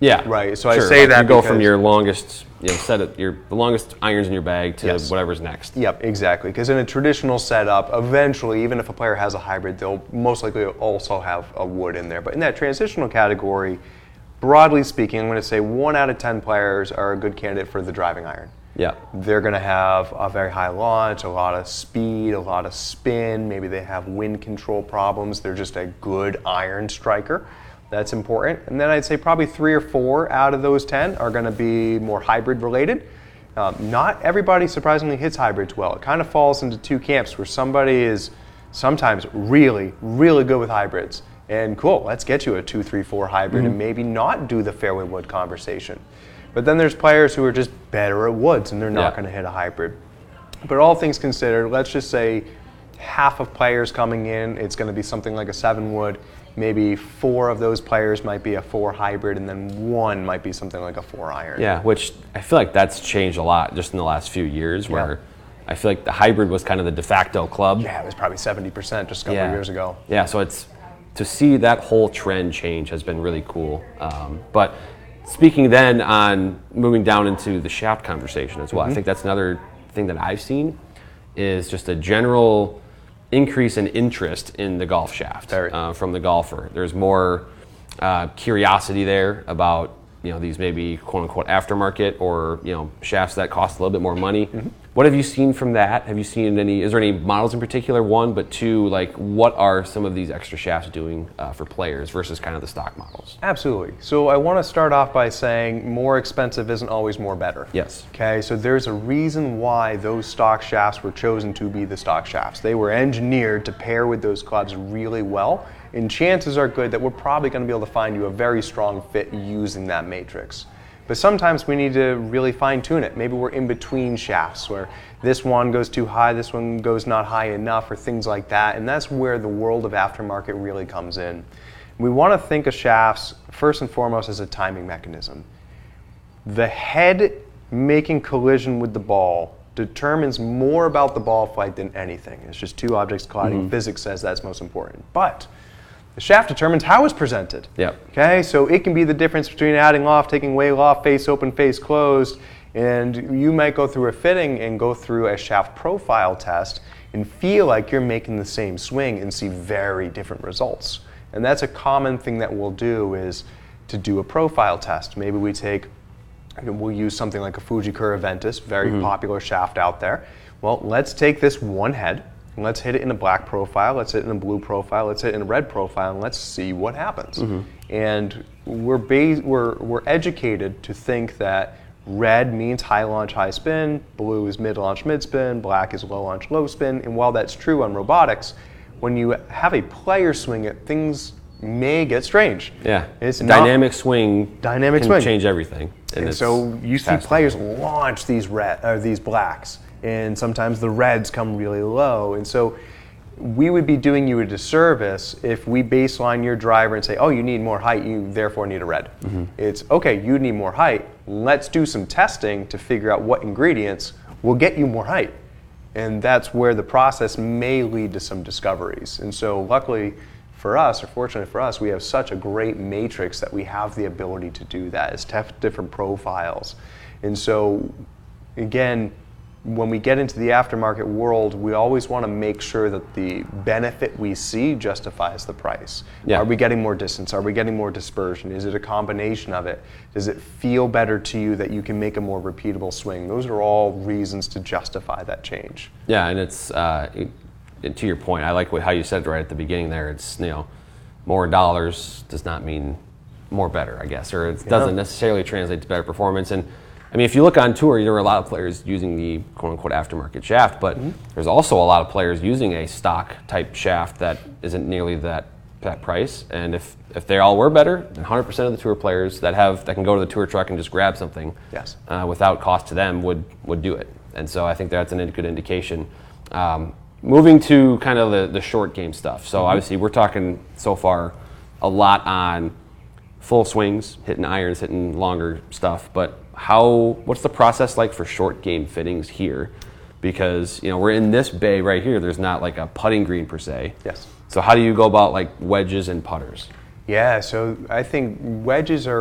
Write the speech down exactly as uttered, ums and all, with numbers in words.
Yeah. Right. So sure. I say like that you go because, from your longest, you know, set of your the longest irons in your bag to yes. whatever's next. Yep, exactly. Because in a traditional setup, eventually, even if a player has a hybrid, they'll most likely also have a wood in there. But in that transitional category, broadly speaking, I'm going to say one out of ten players are a good candidate for the driving iron. Yeah. They're going to have a very high launch, a lot of speed, a lot of spin. Maybe they have wind control problems. They're just a good iron striker. That's important. And then I'd say probably three or four out of those ten are going to be more hybrid related. Um, not everybody surprisingly hits hybrids well. It kind of falls into two camps where somebody is sometimes really, really good with hybrids. And cool, let's get you a two, three, four hybrid mm-hmm. and maybe not do the fairway wood conversation. But then there's players who are just better at woods and they're not yeah. going to hit a hybrid. But all things considered, let's just say half of players coming in, it's going to be something like a seven wood. Maybe four of those players might be a four hybrid, and then one might be something like a four iron. Yeah, which I feel like that's changed a lot just in the last few years, where yeah. I feel like the hybrid was kind of the de facto club. Yeah, it was probably seventy percent just a couple yeah. of years ago. Yeah, so it's to see that whole trend change has been really cool. Um, but speaking then on moving down into the shaft conversation as well, mm-hmm. I think that's another thing that I've seen is just a general increase in interest in the golf shaft uh, from the golfer. There's more uh, curiosity there about you know these maybe quote unquote aftermarket or you know shafts that cost a little bit more money. Mm-hmm. What have you seen from that? Have you seen any? Is there any models in particular? One, but two, like what are some of these extra shafts doing uh, for players versus kind of the stock models? Absolutely. So I want to start off by saying more expensive isn't always more better. Yes. Okay. So there's a reason why those stock shafts were chosen to be the stock shafts. They were engineered to pair with those clubs really well, and chances are good that we're probably going to be able to find you a very strong fit using that matrix. But sometimes we need to really fine tune it. Maybe we're in between shafts where this one goes too high, this one goes not high enough, or things like that. And that's where the world of aftermarket really comes in. We want to think of shafts first and foremost as a timing mechanism. The head making collision with the ball determines more about the ball flight than anything. It's just two objects colliding. Mm-hmm. Physics says that's most important. But the shaft determines how it's presented. Yep. Okay, so it can be the difference between adding loft, taking away loft, face open, face closed, and you might go through a fitting and go through a shaft profile test and feel like you're making the same swing and see very different results. And that's a common thing that we'll do is to do a profile test. Maybe we take, we'll use something like a Fujikura Ventus, very mm-hmm. popular shaft out there. Well, let's take this one head, and let's hit it in a black profile, let's hit it in a blue profile, let's hit it in a red profile, and let's see what happens. Mm-hmm. And we're, ba- we're, we're educated to think that red means high launch, high spin, blue is mid launch, mid spin, black is low launch, low spin. And while that's true on robotics, when you have a player swing it, things may get strange. Yeah, it's dynamic swing dynamic can swing. change everything. And, and so you see players launch these red, or these blacks, and sometimes the reds come really low. And so we would be doing you a disservice if we baseline your driver and say, oh, you need more height, you therefore need a red. Mm-hmm. It's, okay, you need more height, let's do some testing to figure out what ingredients will get you more height. And that's where the process may lead to some discoveries. And so luckily for us, or fortunately for us, we have such a great matrix that we have the ability to do that. It's test different profiles. And so again, when we get into the aftermarket world, we always want to make sure that the benefit we see justifies the price. Yeah. Are we getting more distance? Are we getting more dispersion? Is it a combination of it? Does it feel better to you that you can make a more repeatable swing? Those are all reasons to justify that change. Yeah, and it's uh, it, to your point, I like what, how you said right at the beginning there. It's, you know, more dollars does not mean more better, I guess, or it doesn't yeah. necessarily translate to better performance. And I mean, if you look on tour, there are a lot of players using the quote-unquote aftermarket shaft, but mm-hmm. there's also a lot of players using a stock type shaft that isn't nearly that that price. And if, if they all were better, then one hundred percent of the tour players that have that can go to the tour truck and just grab something yes. uh, without cost to them would would do it. And so I think that's a good indication. Um, moving to kind of the, the short game stuff. So mm-hmm. obviously we're talking so far a lot on full swings, hitting irons, hitting longer stuff, but how what's the process like for short game fittings here? Because you know we're in this bay right here, there's not like a putting green per se. Yes. So how do you go about like wedges and putters? Yeah, so I think wedges are